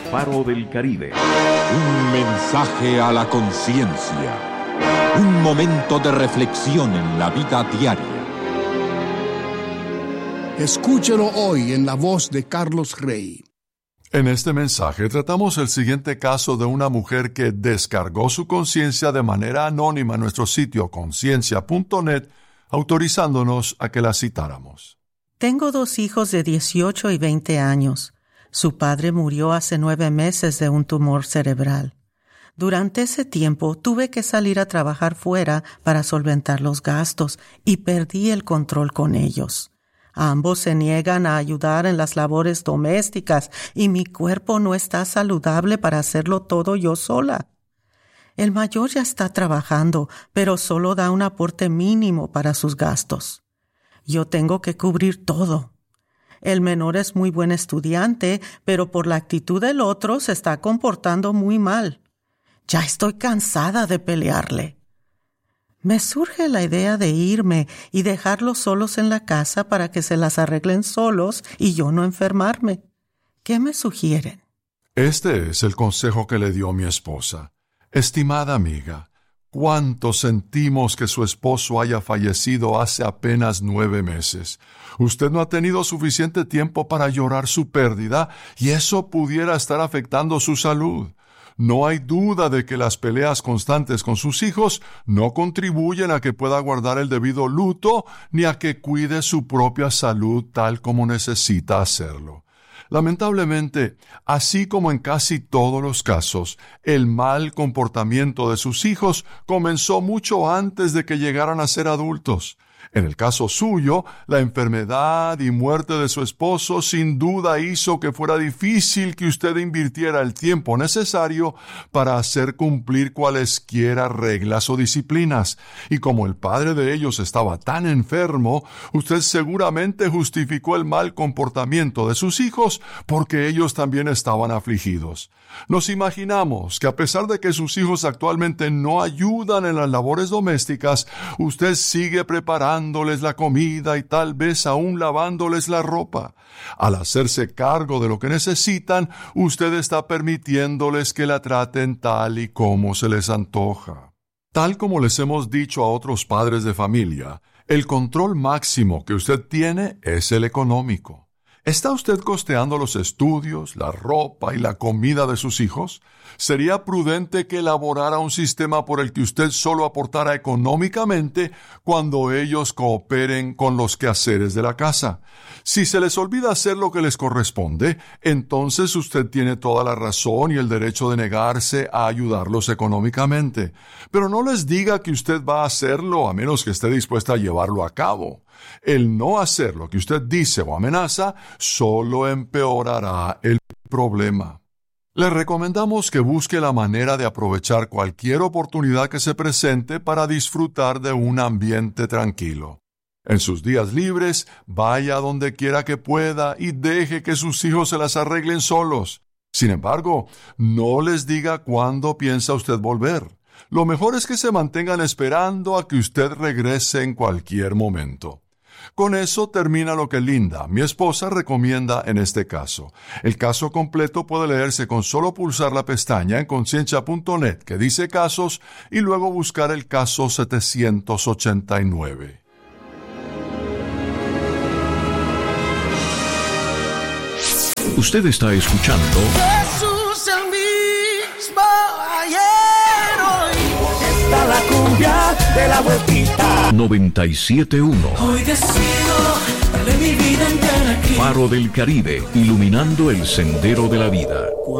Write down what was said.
Faro del Caribe. Un mensaje a la conciencia. Un momento de reflexión en la vida diaria. Escúchelo hoy en la voz de Carlos Rey. En este mensaje tratamos el siguiente caso de una mujer que descargó su conciencia de manera anónima en nuestro sitio conciencia.net, autorizándonos a que la citáramos. Tengo 2 hijos de 18 y 20 años. Su padre murió hace 9 meses de un tumor cerebral. Durante ese tiempo tuve que salir a trabajar fuera para solventar los gastos y perdí el control con ellos. Ambos se niegan a ayudar en las labores domésticas y mi cuerpo no está saludable para hacerlo todo yo sola. El mayor ya está trabajando, pero solo da un aporte mínimo para sus gastos. Yo tengo que cubrir todo. El menor es muy buen estudiante, pero por la actitud del otro se está comportando muy mal. Ya estoy cansada de pelearle. Me surge la idea de irme y dejarlos solos en la casa para que se las arreglen solos y yo no enfermarme. ¿Qué me sugieren? Este es el consejo que le dio mi esposa. Estimada amiga, cuánto sentimos que su esposo haya fallecido hace apenas 9 meses. Usted no ha tenido suficiente tiempo para llorar su pérdida y eso pudiera estar afectando su salud. No hay duda de que las peleas constantes con sus hijos no contribuyen a que pueda guardar el debido luto ni a que cuide su propia salud tal como necesita hacerlo. Lamentablemente, así como en casi todos los casos, el mal comportamiento de sus hijos comenzó mucho antes de que llegaran a ser adultos. En el caso suyo, la enfermedad y muerte de su esposo sin duda hizo que fuera difícil que usted invirtiera el tiempo necesario para hacer cumplir cualesquiera reglas o disciplinas. Y como el padre de ellos estaba tan enfermo, usted seguramente justificó el mal comportamiento de sus hijos porque ellos también estaban afligidos. Nos imaginamos que a pesar de que sus hijos actualmente no ayudan en las labores domésticas, usted sigue preparándoles la comida y tal vez aún lavándoles la ropa. Al hacerse cargo de lo que necesitan, usted está permitiéndoles que la traten tal y como se les antoja. Tal como les hemos dicho a otros padres de familia, el control máximo que usted tiene es el económico. ¿Está usted costeando los estudios, la ropa y la comida de sus hijos? ¿Sería prudente que elaborara un sistema por el que usted solo aportara económicamente cuando ellos cooperen con los quehaceres de la casa? Si se les olvida hacer lo que les corresponde, entonces usted tiene toda la razón y el derecho de negarse a ayudarlos económicamente. Pero no les diga que usted va a hacerlo a menos que esté dispuesta a llevarlo a cabo. El no hacer lo que usted dice o amenaza solo empeorará el problema. Le recomendamos que busque la manera de aprovechar cualquier oportunidad que se presente para disfrutar de un ambiente tranquilo. En sus días libres, vaya donde quiera que pueda y deje que sus hijos se las arreglen solos. Sin embargo, no les diga cuándo piensa usted volver. Lo mejor es que se mantengan esperando a que usted regrese en cualquier momento. Con eso termina lo que Linda, mi esposa, recomienda en este caso. El caso completo puede leerse con solo pulsar la pestaña en conciencia.net que dice casos y luego buscar el caso 789. Usted está escuchando Jesús el mismo ayer, hoy. Está la cumbia de la vueltita. 97.1 Hoy decido darle mi vida entera aquí. Faro del Caribe, iluminando el sendero de la vida.